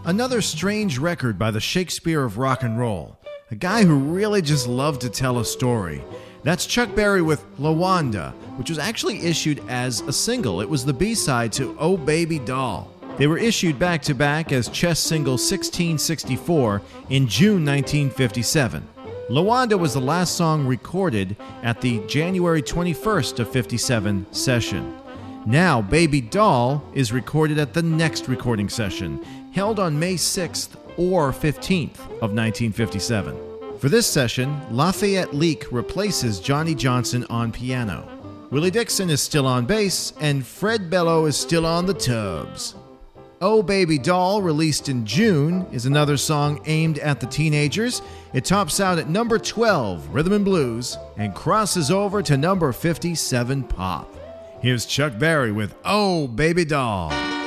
Another strange record by the Shakespeare of rock and roll. A guy who really just loved to tell a story. That's Chuck Berry with LaWanda, which was actually issued as a single. It was the B-side to Oh Baby Doll. They were issued back-to-back as chess single 1664 in June 1957. LaWanda was the last song recorded at the January 21st of 57 session. Now, Baby Doll is recorded at the next recording session, held on May 6th or 15th of 1957. For this session, Lafayette Leak replaces Johnny Johnson on piano. Willie Dixon is still on bass, and Fred Bello is still on the tubs. Oh Baby Doll, released in June, is another song aimed at the teenagers. It tops out at number 12, Rhythm and Blues, and crosses over to number 57, Pop. Here's Chuck Berry with Oh Baby Doll.